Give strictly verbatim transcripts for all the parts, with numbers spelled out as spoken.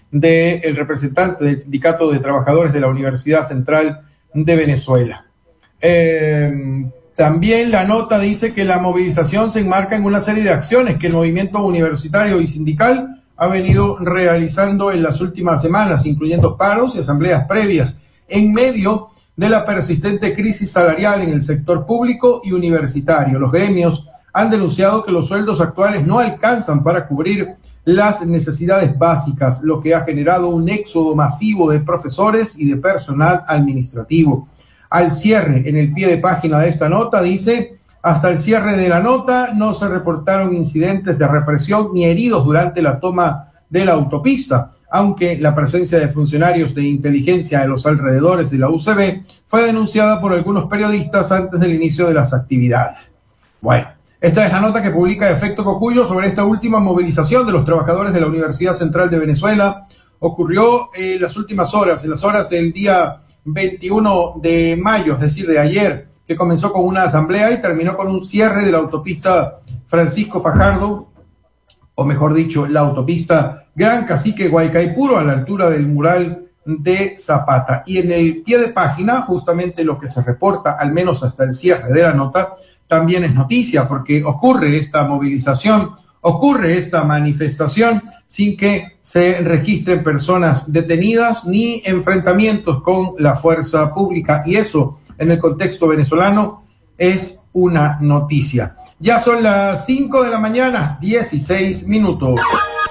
del representante del Sindicato de Trabajadores de la Universidad Central de Venezuela. Eh, también la nota dice que la movilización se enmarca en una serie de acciones que el movimiento universitario y sindical ha venido realizando en las últimas semanas, incluyendo paros y asambleas previas, en medio de la persistente crisis salarial en el sector público y universitario. Los gremios han denunciado que los sueldos actuales no alcanzan para cubrir las necesidades básicas, lo que ha generado un éxodo masivo de profesores y de personal administrativo. Al cierre, en el pie de página de esta nota, dice: hasta el cierre de la nota no se reportaron incidentes de represión ni heridos durante la toma de la autopista, aunque la presencia de funcionarios de inteligencia en los alrededores de la U C B fue denunciada por algunos periodistas antes del inicio de las actividades. Bueno, esta es la nota que publica Efecto Cocuyo sobre esta última movilización de los trabajadores de la Universidad Central de Venezuela. Ocurrió en las últimas horas, en las horas del día veintiuno de mayo, es decir, de ayer, que comenzó con una asamblea y terminó con un cierre de la autopista Francisco Fajardo, o mejor dicho, la autopista Gran Cacique Guaycaipuro, a la altura del mural de Zapata. Y en el pie de página, justamente lo que se reporta, al menos hasta el cierre de la nota, también es noticia, porque ocurre esta movilización, ocurre esta manifestación sin que se registren personas detenidas ni enfrentamientos con la fuerza pública, y eso en el contexto venezolano es una noticia. Ya son las cinco de la mañana, dieciséis minutos.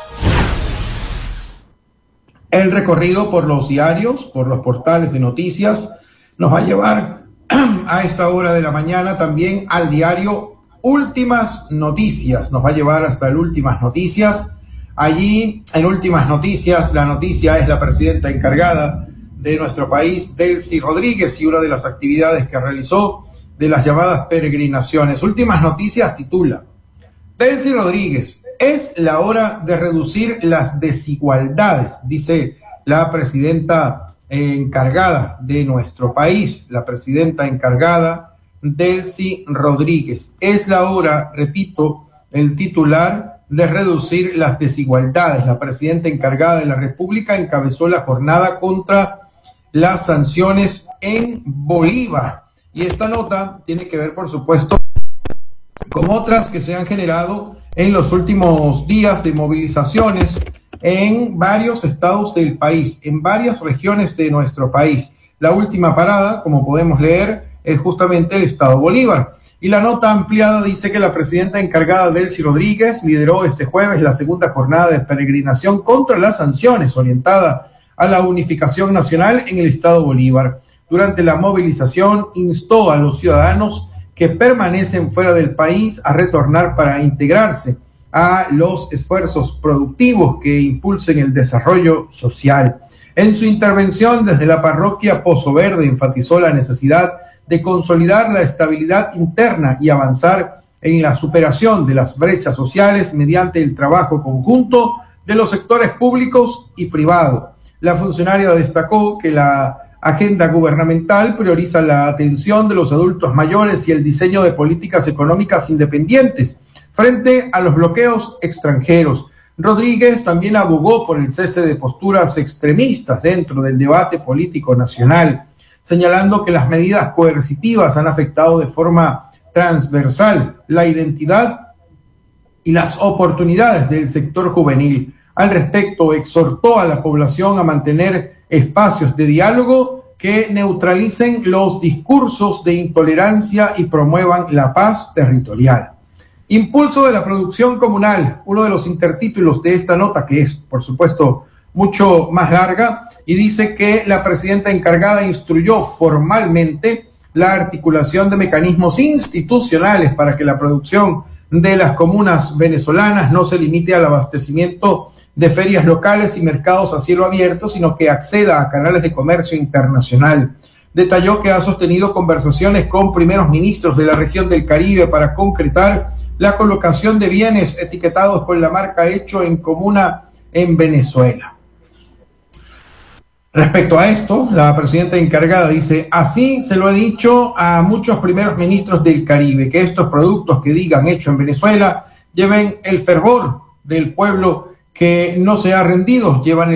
El recorrido por los diarios, por los portales de noticias, nos va a llevar a esta hora de la mañana también al diario Últimas Noticias. Nos va a llevar hasta el Últimas Noticias. Allí, en Últimas Noticias, la noticia es la presidenta encargada de nuestro país, Delcy Rodríguez, y una de las actividades que realizó de las llamadas peregrinaciones. Últimas Noticias titula: Delcy Rodríguez, es la hora de reducir las desigualdades, dice la presidenta encargada de nuestro país, la presidenta encargada Delcy Rodríguez. Es la hora, repito, el titular, de reducir las desigualdades. La presidenta encargada de la República encabezó la jornada contra las sanciones en Bolívar. Y esta nota tiene que ver, por supuesto, con otras que se han generado en los últimos días de movilizaciones en varios estados del país, en varias regiones de nuestro país. La última parada, como podemos leer, es justamente el estado Bolívar. Y la nota ampliada dice que la presidenta encargada, Delcy Rodríguez, lideró este jueves la segunda jornada de peregrinación contra las sanciones, orientada a la unificación nacional en el estado Bolívar. Durante la movilización instó a los ciudadanos que permanecen fuera del país a retornar para integrarse a los esfuerzos productivos que impulsen el desarrollo social. En su intervención desde la parroquia Pozo Verde enfatizó la necesidad de consolidar la estabilidad interna y avanzar en la superación de las brechas sociales mediante el trabajo conjunto de los sectores públicos y privados. La funcionaria destacó que la agenda gubernamental prioriza la atención de los adultos mayores y el diseño de políticas económicas independientes frente a los bloqueos extranjeros. Rodríguez también abogó por el cese de posturas extremistas dentro del debate político nacional, señalando que las medidas coercitivas han afectado de forma transversal la identidad y las oportunidades del sector juvenil. Al respecto, exhortó a la población a mantener espacios de diálogo que neutralicen los discursos de intolerancia y promuevan la paz territorial. Impulso de la producción comunal, uno de los intertítulos de esta nota, que es, por supuesto, mucho más larga, y dice que la presidenta encargada instruyó formalmente la articulación de mecanismos institucionales para que la producción de las comunas venezolanas no se limite al abastecimiento de ferias locales y mercados a cielo abierto, sino que acceda a canales de comercio internacional. Detalló que ha sostenido conversaciones con primeros ministros de la región del Caribe para concretar la colocación de bienes etiquetados con la marca Hecho en Comuna en Venezuela. Respecto a esto, la presidenta encargada dice: así se lo he dicho a muchos primeros ministros del Caribe, que estos productos que digan Hecho en Venezuela lleven el fervor del pueblo que no se ha rendido, llevan el